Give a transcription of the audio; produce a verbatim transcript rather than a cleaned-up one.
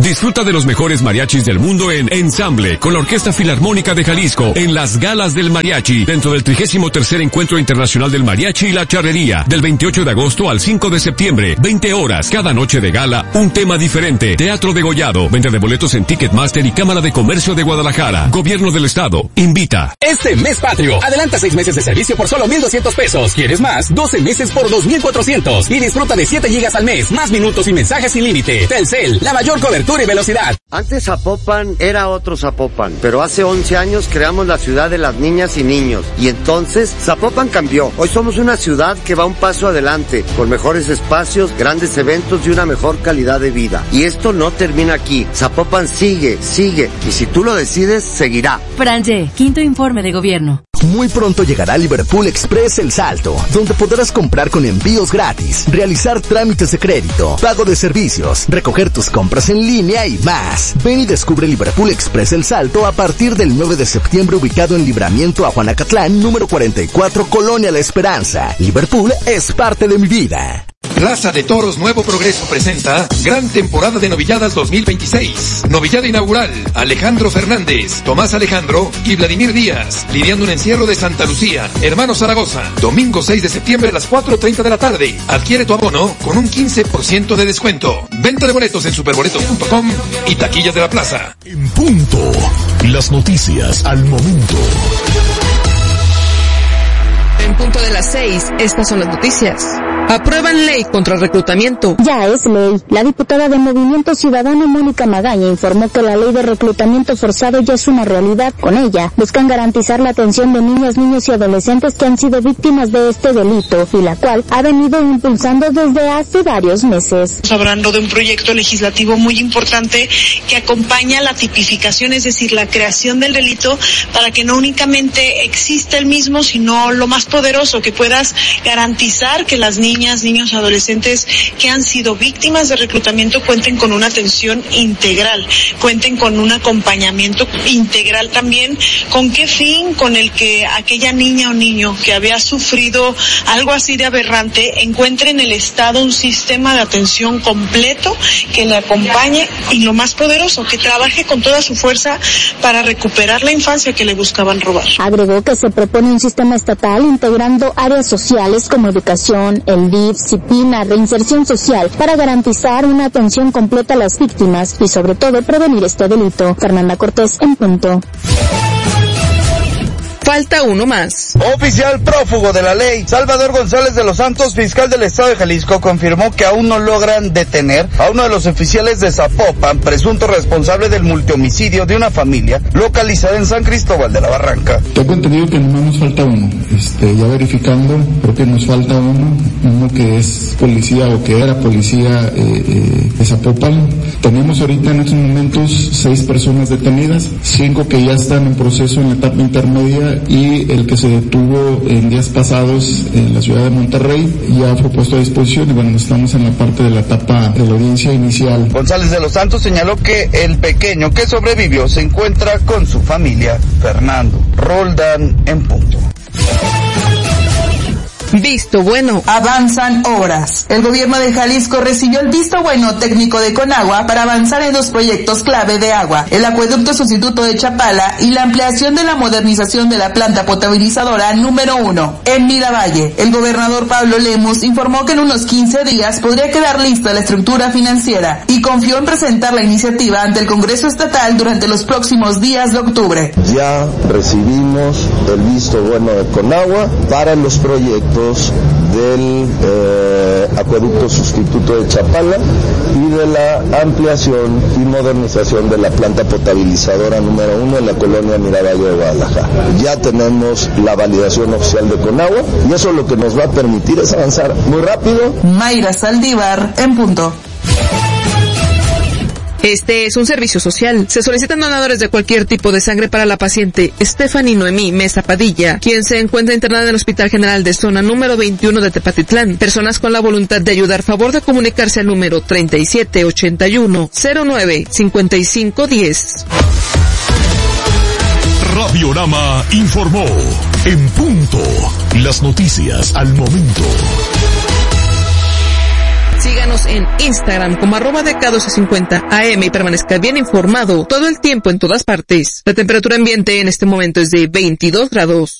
Disfruta de los mejores mariachis del mundo en Ensamble, con la Orquesta Filarmónica de Jalisco, en las Galas del Mariachi, dentro del trigésimo tercer Encuentro Internacional del Mariachi y la Charrería, del veintiocho de agosto al cinco de septiembre, veinte horas, cada noche de gala, un tema diferente. Teatro degollado, venta de boletos en Ticketmaster y Cámara de Comercio de Guadalajara. Gobierno del Estado, invita. Este mes patrio, adelanta seis meses de servicio por solo mil doscientos pesos. ¿Quieres más? doce meses por dos mil cuatrocientos. Y disfruta de siete gigas al mes, más minutos y mensajes sin límite. Telcel, la mayor cobertura y velocidad. Antes Zapopan era otro Zapopan, pero hace once años creamos la ciudad de las niñas y niños. Y entonces Zapopan cambió. Hoy somos una ciudad que va un paso adelante, con mejores espacios, grandes eventos y una mejor calidad de vida. Y esto no termina aquí. Zapopan sigue, sigue. Y si tú lo decides, seguirá. Franje, quinto informe de gobierno. Muy pronto llegará Liverpool Express El Salto, donde podrás comprar con envíos gratis, realizar trámites de crédito, pago de servicios, recoger tus compras en línea y más. Ven y descubre Liverpool Express El Salto a partir del nueve de septiembre, ubicado en Libramiento a Juanacatlán, número cuarenta y cuatro, Colonia La Esperanza. Liverpool es parte de mi vida. Plaza de Toros Nuevo Progreso presenta Gran Temporada de Novilladas dos mil veintiséis. Novillada inaugural, Alejandro Fernández, Tomás Alejandro y Vladimir Díaz, lidiando un encierro de Santa Lucía, Hermano Zaragoza. Domingo seis de septiembre a las cuatro treinta de la tarde. Adquiere tu abono con un quince por ciento de descuento. Venta de boletos en superboletos punto com y taquillas de la plaza. En punto, las noticias al momento. En punto de las seis, estas son las noticias. Aprueban ley contra el reclutamiento. Ya es ley. La diputada de Movimiento Ciudadano, Mónica Magaña, informó que la ley de reclutamiento forzado ya es una realidad. Con ella, buscan garantizar la atención de niñas, niños y adolescentes que han sido víctimas de este delito, y la cual ha venido impulsando desde hace varios meses. Estamos hablando de un proyecto legislativo muy importante que acompaña la tipificación, es decir, la creación del delito, para que no únicamente exista el mismo, sino lo más poderoso, que puedas garantizar que las niñas niñas, niños, adolescentes que han sido víctimas de reclutamiento cuenten con una atención integral, cuenten con un acompañamiento integral también. ¿Con qué fin? Con el que aquella niña o niño que había sufrido algo así de aberrante encuentre en el Estado un sistema de atención completo que le acompañe y, lo más poderoso, que trabaje con toda su fuerza para recuperar la infancia que le buscaban robar. Agregó que se propone un sistema estatal integrando áreas sociales como educación, el D I F, CIPINA, reinserción social, para garantizar una atención completa a las víctimas y sobre todo prevenir este delito. Fernanda Cortés, en punto. Falta uno más. Oficial prófugo de la ley, Salvador González de los Santos, fiscal del Estado de Jalisco, confirmó que aún no logran detener a uno de los oficiales de Zapopan, presunto responsable del multihomicidio de una familia localizada en San Cristóbal de la Barranca. Tengo entendido que nomás nos falta uno. Este, ya verificando, creo que nos falta uno, uno que es policía o que era policía eh, eh, de Zapopan. Tenemos ahorita en estos momentos seis personas detenidas, cinco que ya están en proceso en la etapa intermedia, y el que se detuvo en días pasados en la ciudad de Monterrey ya fue puesto a disposición y bueno, estamos en la parte de la etapa de la audiencia inicial. González de los Santos señaló que el pequeño que sobrevivió se encuentra con su familia. Fernando Roldán, en punto. Visto bueno. Avanzan obras. El gobierno de Jalisco recibió el visto bueno técnico de Conagua para avanzar en dos proyectos clave de agua: el acueducto sustituto de Chapala y la ampliación de la modernización de la planta potabilizadora número uno en Miravalle. El gobernador Pablo Lemus informó que en unos quince días podría quedar lista la estructura financiera y confió en presentar la iniciativa ante el Congreso Estatal durante los próximos días de octubre. Ya recibimos el visto bueno de Conagua para los proyectos del eh, acueducto sustituto de Chapala y de la ampliación y modernización de la planta potabilizadora número uno en la colonia Miravalle de Guadalajara. Ya tenemos la validación oficial de Conagua y eso lo que nos va a permitir es avanzar muy rápido. Mayra Saldívar, en punto. Este es un servicio social. Se solicitan donadores de cualquier tipo de sangre para la paciente Stephanie Noemí Mesa Padilla, quien se encuentra internada en el Hospital General de Zona número veintiuno de Tepatitlán. Personas con la voluntad de ayudar, favor de comunicarse al número treinta y siete ochenta y uno cero nueve cincuenta y cinco diez. Radiorama informó. En punto. Las noticias al momento. Síganos en Instagram como arroba de K doce cincuenta A M y permanezca bien informado todo el tiempo en todas partes. La temperatura ambiente en este momento es de veintidós grados.